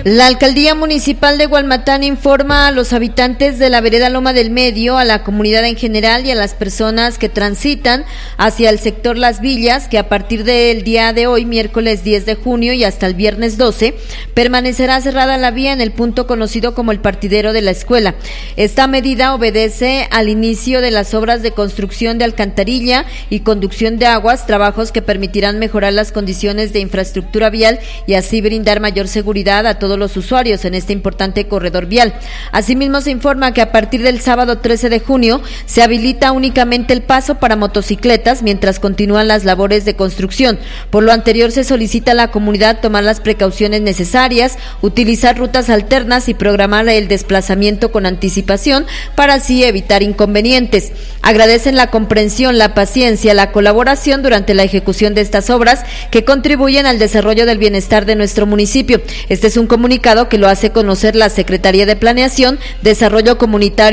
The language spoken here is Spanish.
La Alcaldía Municipal de Hualmatán informa a los habitantes de la vereda Loma del Medio, a la comunidad en general y a las personas que transitan hacia el sector Las Villas que a partir del día de hoy, miércoles 10 de junio y hasta el viernes 12, permanecerá cerrada la vía en el punto conocido como el partidero de la escuela. Esta medida obedece al inicio de las obras de construcción de alcantarilla y conducción de aguas, trabajos que permitirán mejorar las condiciones de infraestructura vial y así brindar mayor seguridad a todos los usuarios en este importante corredor vial. Asimismo, se informa que a partir del sábado 13 de junio se habilita únicamente el paso para motocicletas mientras continúan las labores de construcción. Por lo anterior, se solicita a la comunidad tomar las precauciones necesarias, utilizar rutas alternas y programar el desplazamiento con anticipación para así evitar inconvenientes. Agradecen la comprensión, la paciencia, la colaboración durante la ejecución de estas obras que contribuyen al desarrollo del bienestar de nuestro municipio. Este es un comunicado que lo hace conocer la Secretaría de Planeación, Desarrollo Comunitario